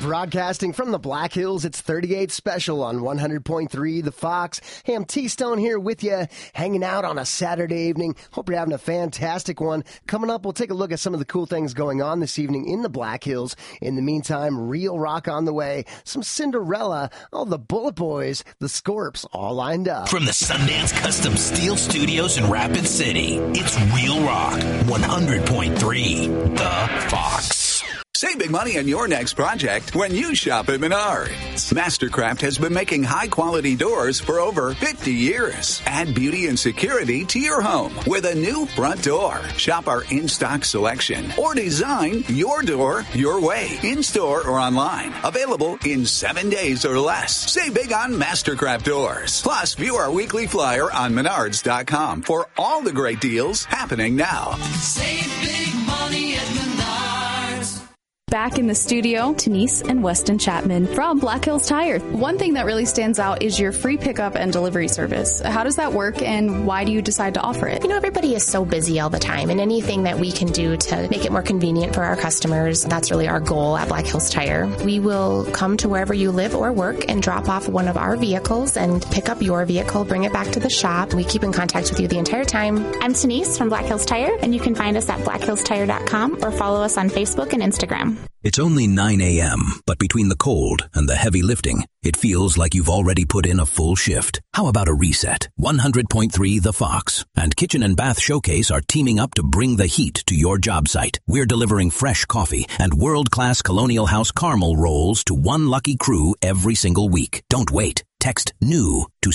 Broadcasting from the Black Hills, it's 38 Special on 100.3 The Fox. Hey, I'm T-Stone here with you, hanging out on a Saturday evening. Hope you're having a fantastic one. Coming up, we'll take a look at some of the cool things going on this evening in the Black Hills. In the meantime, Real Rock on the way, some Cinderella, all the Bullet Boys, the Scorps, all lined up. From the Sundance Custom Steel Studios in Rapid City, it's Real Rock 100.3 The Fox. Save big money on your next project when you shop at Menards. Mastercraft has been making high-quality doors for over 50 years. Add beauty and security to your home with a new front door. Shop our in-stock selection or design your door your way, in-store or online. Available in 7 days or less. Save big on Mastercraft doors. Plus, view our weekly flyer on Menards.com for all the great deals happening now. Save big money at Menards. Back in the studio, Denise and Weston Chapman from Black Hills Tire. One thing that really stands out is your free pickup and delivery service. How does that work, and why do you decide to offer it? You know, everybody is so busy all the time, and anything that we can do to make it more convenient for our customers, that's really our goal at Black Hills Tire. We will come to wherever you live or work and drop off one of our vehicles and pick up your vehicle, bring it back to the shop. We keep in contact with you the entire time. I'm Denise from Black Hills Tire, and you can find us at blackhillstire.com or follow us on Facebook and Instagram. It's only 9 a.m., but between the cold and the heavy lifting, it feels like you've already put in a full shift. How about a reset? 100.3 The Fox and Kitchen and Bath Showcase are teaming up to bring the heat to your job site. We're delivering fresh coffee and world-class Colonial House caramel rolls to one lucky crew every single week. Don't wait. Text NEW to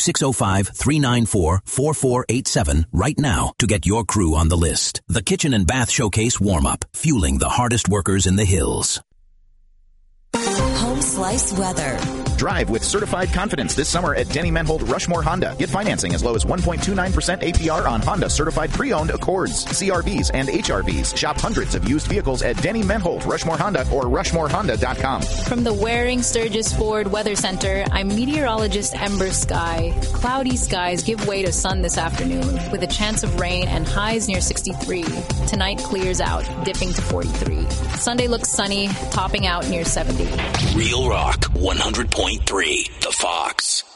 605-394-4487 right now to get your crew on the list. The Kitchen and Bath Showcase warm-up, fueling the hardest workers in the hills. Home Slice weather. Drive with certified confidence this summer at Denny Menhold Rushmore Honda. Get financing as low as 1.29% APR on Honda certified pre-owned Accords, CRVs, and HRVs. Shop hundreds of used vehicles at Denny Menhold Rushmore Honda or RushmoreHonda.com. From the Waring Sturgis Ford Weather Center, I'm meteorologist Ember Sky. Cloudy skies give way to sun this afternoon with a chance of rain and highs near 63. Tonight clears out, dipping to 43. Sunday looks sunny, topping out near 70. Real Rock 100.3 The Fox.